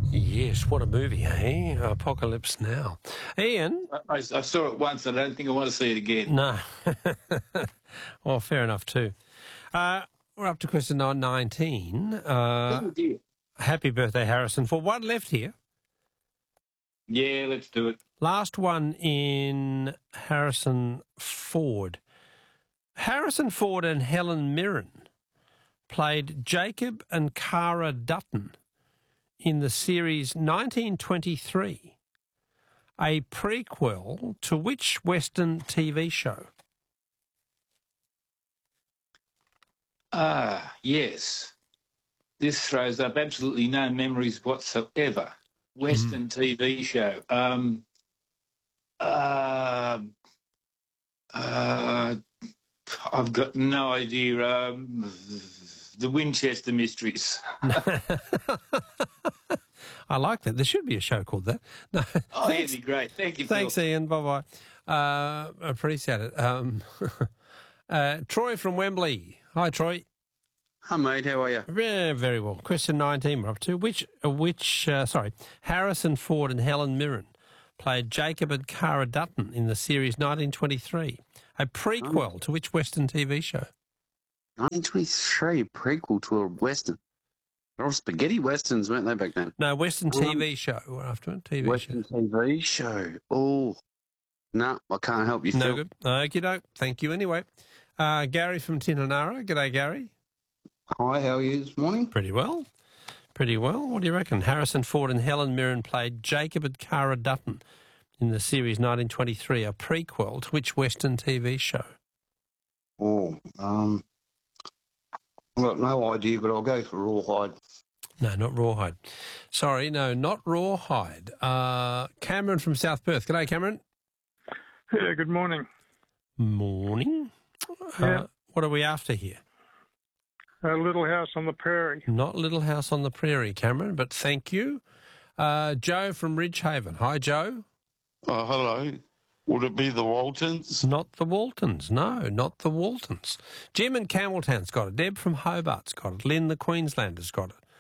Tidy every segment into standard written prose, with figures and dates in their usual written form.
Yes, what a movie, eh? Apocalypse Now. Ian? I saw it once and I don't think I want to see it again. No. Well, fair enough too. We're up to question 19. Oh, dear. Happy birthday, Harrison. For one left here. Yeah, let's do it. Last one in Harrison Ford. Harrison Ford and Helen Mirren played Jacob and Cara Dutton in the series 1923, a prequel to which Western TV show? Yes. This throws up absolutely no memories whatsoever. Western TV show. I've got no idea. The Winchester Mysteries. I like that. There should be a show called that. No, oh, that'd be great. Thank you, Phil. Thanks, Ian. Bye-bye. Appreciate it. Troy from Wembley. Hi, Troy. Hi, mate. How are you? Yeah, very well. Question 19 we're up to. Harrison Ford and Helen Mirren played Jacob and Cara Dutton in the series 1923, a prequel to which Western TV show? 1923, prequel to a Western. They're all spaghetti Westerns, weren't they, back then? No, Western TV show. We're after it. Western TV show. Oh, no, I can't help you, No Phil. good. Okey-doke. Thank you anyway. Gary from Tinanara. G'day, Gary. Hi, how are you this morning? Pretty well. Pretty well. What do you reckon? Harrison Ford and Helen Mirren played Jacob and Cara Dutton in the series 1923, a prequel to which Western TV show? Oh, I've got no idea, but I'll go for Rawhide. No, not Rawhide. Sorry, no, not Rawhide. Cameron from South Perth. G'day, Cameron. Yeah, good morning. Morning. Yeah. What are we after here? Little House on the Prairie. Not Little House on the Prairie, Cameron, but thank you. Joe from Ridgehaven. Hi, Joe. Hello. Would it be the Waltons? Not the Waltons. No, not the Waltons. Jim in Campbelltown's got it. Deb from Hobart's got it. Lynn the Queenslander's got it.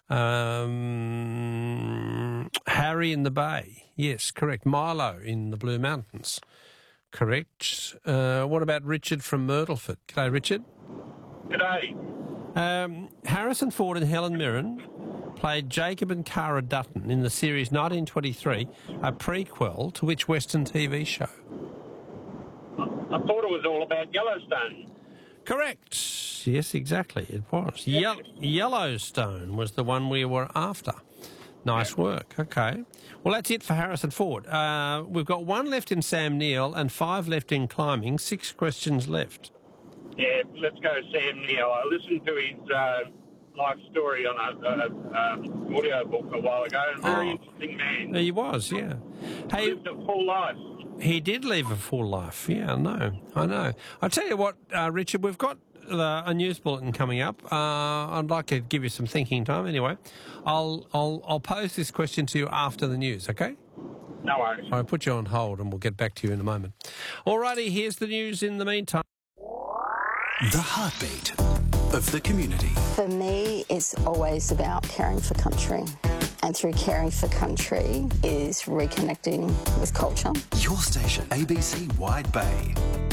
Harry in the Bay. Yes, correct. Milo in the Blue Mountains. Correct. What about Richard from Myrtleford? G'day, Richard. G'day. Harrison Ford and Helen Mirren played Jacob and Cara Dutton in the series 1923, a prequel to which Western TV show? I thought it was all about Yellowstone. Correct. Yes, exactly. It was. Yellowstone was the one we were after. Nice work. Okay. Well, that's it for Harrison Ford. We've got one left in Sam Neill and 5 left in climbing. 6 questions left. Yeah, let's go Sam Neill. I listened to his life story on an audio book a while ago. Very interesting man. He was, yeah. Hey, lived a full life. He did live a full life. Yeah, I know. I tell you what, Richard, we've got a news bulletin coming up. I'd like to give you some thinking time. Anyway, I'll pose this question to you after the news. Okay? No worries. I'll put you on hold, and we'll get back to you in a moment. Alrighty, here's the news in the meantime. The heartbeat of the community. For me, it's always about caring for country. And through caring for country is reconnecting with culture. Your station, ABC Wide Bay.